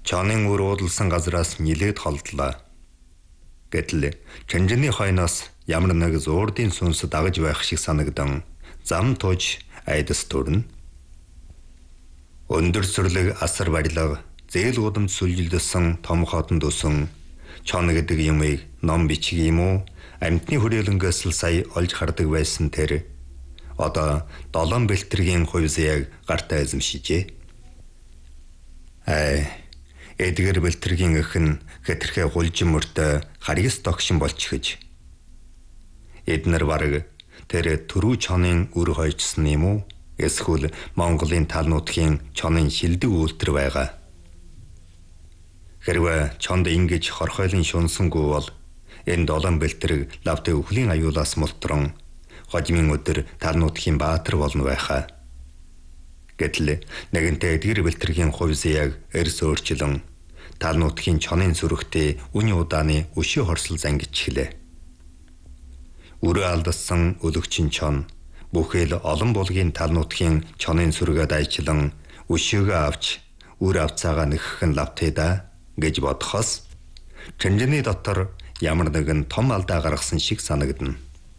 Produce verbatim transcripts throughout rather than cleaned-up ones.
Чонын үр уудалсан газраас нилээд холдлоо. Гэтэл Чанжины хойноос ямар нэг зуурдын сүнс дагаж байх шиг санагдан зам тууж айдас төрнө. Өндөр сүрлэг асар барилга, зээл удамд сүлжилдсэн том хотонд өсөн чон гэдэг юмыг ном бичиг юм уу, амьтны хүрээлэнгээс л сая олж хардаг байсан тэр одоо долоон бэлтэргийн хувь зэяг гартаа эзэмшижээ. Ай, эдгэр бэлтэргийн өхн хэтэрхэ гулжин мөртөө харгас тогшин болчихж. Эднэр бараг тэр түрүү чонын үр хойчсон юм уу? Эсвэл Монголын тал нутгийн чонын шилдэг үйлдвэр байгаа. Хэрвээ чонд ингэж хорхойлон шунсангүй бол энэ долоон бэлтрэг лавтай өхлийн аюулаас мултран хожимын өдөр тал нутгийн баатар болно байхаа. Гэтэл нэгэнтээ эдгэр бэлтэргийн хувь зэяг эрс өөрчлөн тал нутгийн чонын сүрэгтээ үний удааны өшөө хорсол зангичхлээ. Үрэ алдсан өлөгчин чон бүхэл олон булгийн тал нутгийн чонын сүргээд айчлан өшөөгөө авч үр авцаагаа нөхөх нь лавтай да гэж бодхоос Чанжины дотор ямар нэгэн том алдаа гаргасан шиг санагдана.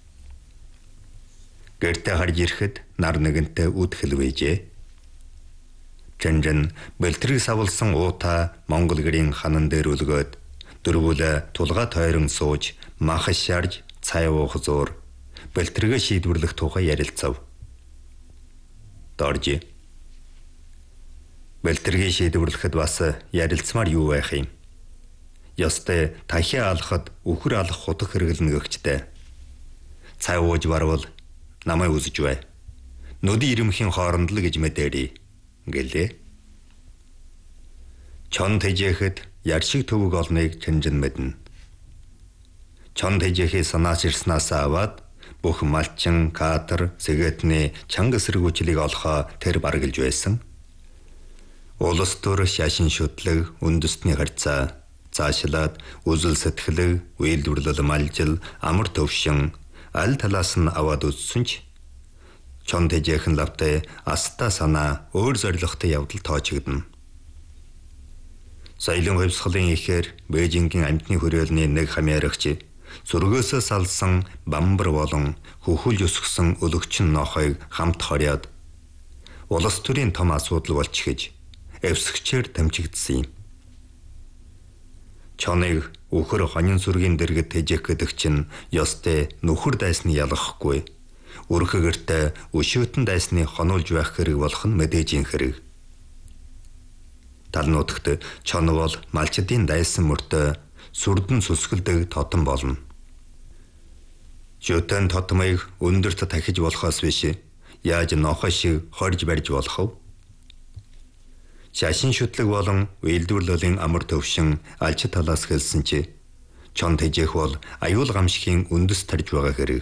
Гэртээ харж ирэхэд нар нэгэнтэй үд хэлвэжээ. Чанжин бэлтрийг савлсан уута Монгол гэрийн ханан дээр үлгөөд дөрвөлө тулгаа тойрон сууж махас шарж цай уух зуур бэлтрэгээ шийдвэрлэх тухай ярилцав. Доржи. Бэлтрэгээ шийдвэрлэхэд бас ярилцмаар юу байх юм? Ёстой тахиа алхад үхэр алах хутаг хэрэглэнэ гэгчтэй. Цай ууж барвал намайг үзэж бай. Нүди ирэмхийн хооронд л гэж мэдэрий гэлээ. Чон тэжээхэд яр шиг төвөг олныг Чанжин мэднэ. Чон тэжээхээ санаач ирснаас аваад бүх малчин, катер, сэгэтний чанга сэргүүчлийг олохоо тэр баргалж байсан. Улс төр шашин шүтлэг, үндэстний харьцаа, цаашлаад үзэл сэтгэлэг, үйлдвэрлэл малжил, амар төвшин аль талаас нь аваад үзсэн ч чон тэжээхэн лавтай аста санаа өөр зоригтой явдал тоочигдно. Соёлын хувьсгалын ихээр Бээжингийн амьтны хүрээлний нэг хамаарагч зургөөсөө салсан бамбар болон хөхүүлж өсгсөн өлөгчин нохойг хамт хорьоод улс төрийн том асуудал болчихж эвсгчээр дамжигдсан юм. Чоныг өхөр хонин сүргийн дэргэд тэжээх гэдэг чинь ёстой нөхөр дайсны ялгахгүй. Өрхөгөртөө өшөөтөн дайсны хонуулж байх хэрэг болох нь мэдээжийн хэрэг. Тал нутагт чон бол малчдын дайсан мөртөө сүрдэн сүсгэлдэг тотон болно. Жөтөн тотмыг өндөрт тахиж болохоос биш яаж нохой шиг хорж барьж болох вэ? Шашин шүтлэг болон үйлдвэрлэлийн амар төвшин алж талаас хэлсэн чи чон тэжээх бол аюул гамшигын үндэс тарж байгаа хэрэг.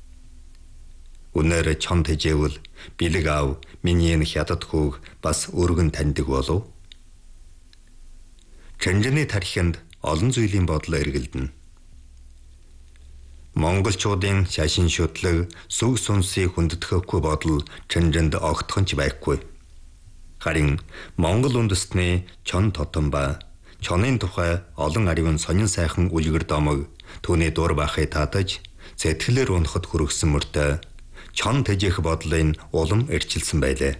Үнээр чон тэжээвэл бэлэг аав миний энэ хятад хүүг бас өргөн таньдаг болов. Чанжины тархинд олон зүйлийн бодлоо эргэлдэнэ. Монголчуудын шашин шүтлэг, сүг сүнсийг хүндэтгэхгүй бодол Чанжинд огтхон ч байхгүй. Харин Монгол үндэстний чон тотон ба чонын тухай олон аривын сонин сайхан үлгэр домог түүний дур бахыг татаж сэтгэлээр унахад хүргэсэн мөртөө чон тэжээх бодлын улам эрчилсэн байлээ.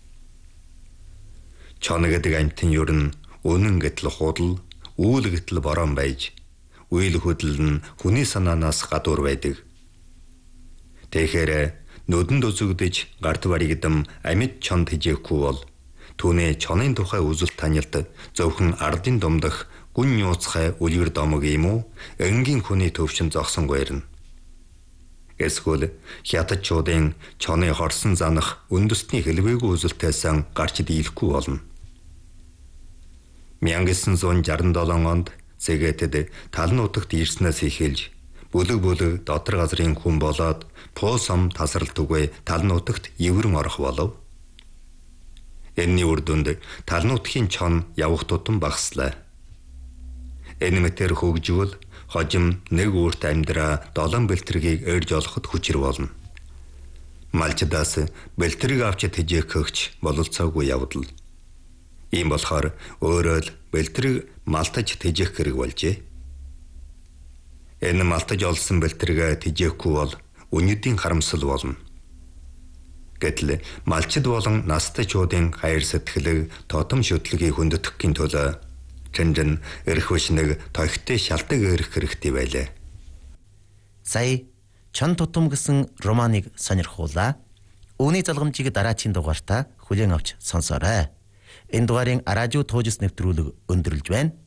Чон гэдэг амьтан ер нь үнэн гэтэл худал, үйл гэтэл борон байж үйл хөдлөл нь хүний санаанаас гадуур байдаг. Тэгэхээр нүдэнд үзэгдэж гарт баригдам амьд чон тэжээхгүй бол түүний чонын тухай үзэл танилт зөвхөн ардын думдах гүн нууцхай үлгэр домог юм уу? Энгийн хүний төвшин зогсонгүй ирнэ. Эсвэл хятадчуудын чоны хорсон занах үндэстний хэлбэгүй үзэлтээс гарч дийлэхгүй болно. мянга девятьсот шестьдесят семь онд Цэгээтэд тал нутагт ирснээс эхэлж бүлэг бүлэг дотор газрын хүн болоод пуу сум тасралт үгүй тал нутагт эврэн орох болов. Энэний үр дүнд тал нутгийн чон явах тутам багслаа. Энэ мэтэр хөгжвөл хожим нэг үрт амьдраа долоон бэлтрэгийг эрж олоход хүчээр болно. Малчдаас бэлтрэг авч тэжээх хөгч бололцоогүй явдал. Ийм болохоор өөрөө л бэлтрийг малтаж тэжээх хэрэг болжээ. Энэ малтаж олсон бэлтрэгээ тэжээхгүй бол үнэдийн харамсал болно. Гэтэл малчид болон настайчуудын хайр сэтгэлийг тотом шүтлгийг хүндэтгэхийн тулд тэнд эрх хүчнийг тогттой шалтгаан өрөх хэрэгтэй байлаа. Сая чон тутам гэсэн романыг сонирхуулаа. Үүний залгамжийг дараагийн дугаартаа хүлээн авч сонсоорой. Энэ дугаарын радио туужис нэвтрүүлэг өндөрлж байна.